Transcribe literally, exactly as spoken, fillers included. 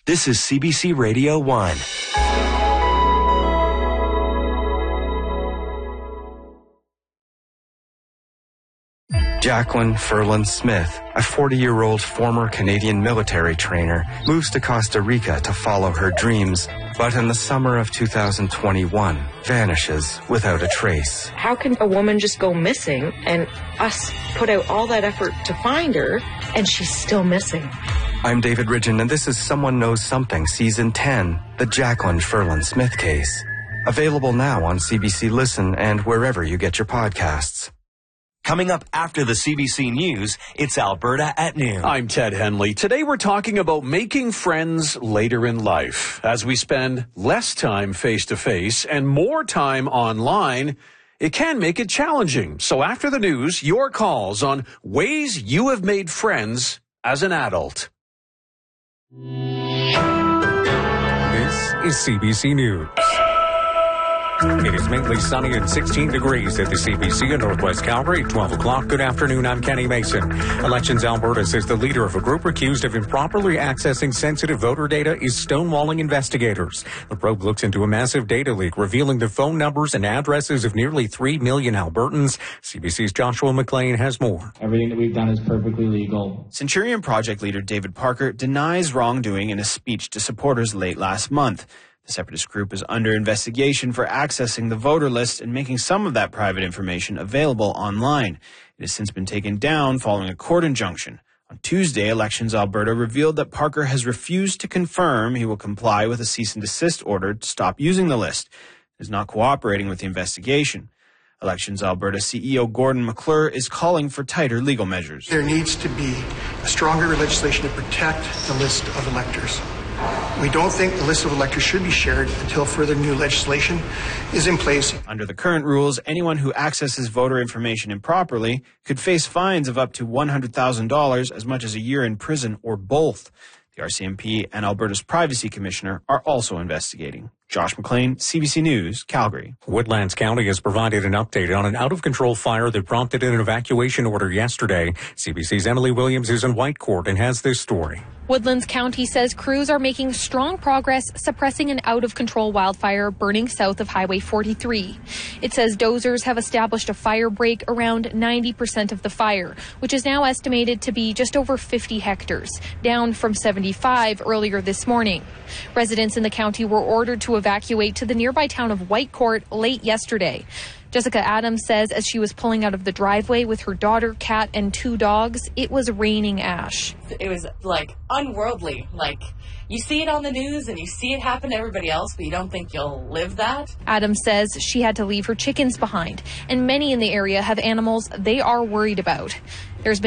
This is C B C Radio one. Jacqueline Ferland Smith, a forty-year-old former Canadian military trainer, moves to Costa Rica to follow her dreams, but in the summer of two thousand twenty-one, vanishes without a trace. How can a woman just go missing and us put out all that effort to find her and she's still missing? I'm David Ridgen, and this is Someone Knows Something, Season ten, the Jacqueline Ferland Smith case. Available now on C B C Listen and wherever you get your podcasts. Coming up after the C B C News, it's Alberta at noon. I'm Ted Henley. Today we're talking about making friends later in life. As we spend less time face-to-face and more time online, it can make it challenging. So after the news, your calls on ways you have made friends as an adult. This is C B C News. It is mainly sunny and sixteen degrees at the C B C in Northwest Calgary. twelve o'clock. Good afternoon. I'm Kenny Mason. Elections Alberta says the leader of a group accused of improperly accessing sensitive voter data is stonewalling investigators. The probe looks into a massive data leak revealing the phone numbers and addresses of nearly three million Albertans. C B C's Joshua McLean has more. Everything that we've done is perfectly legal. Centurion Project leader David Parker denies wrongdoing in a speech to supporters late last month. The separatist group is under investigation for accessing the voter list and making some of that private information available online. It has since been taken down following a court injunction. On Tuesday, Elections Alberta revealed that Parker has refused to confirm he will comply with a cease and desist order to stop using the list. He is not cooperating with the investigation. Elections Alberta C E O Gordon McClure is calling for tighter legal measures. There needs to be a stronger legislation to protect the list of electors. We don't think the list of electors should be shared until further new legislation is in place. Under the current rules, anyone who accesses voter information improperly could face fines of up to one hundred thousand dollars, as much as a year in prison, or both. The R C M P and Alberta's Privacy Commissioner are also investigating. Josh McLean, C B C News, Calgary. Woodlands County has provided an update on an out-of-control fire that prompted an evacuation order yesterday. C B C's Emily Williams is in Whitecourt and has this story. Woodlands County says crews are making strong progress suppressing an out-of-control wildfire burning south of Highway forty-three. It says dozers have established a fire break around ninety percent of the fire, which is now estimated to be just over fifty hectares, down from seventy-five earlier this morning. Residents in the county were ordered to evacuate to the nearby town of Whitecourt late yesterday. Jessica Adams says as she was pulling out of the driveway with her daughter, cat, and two dogs, it was raining ash. It was like unworldly. Like you see it on the news and you see it happen to everybody else, but you don't think you'll live that. Adams says she had to leave her chickens behind, and many in the area have animals they are worried about. There's been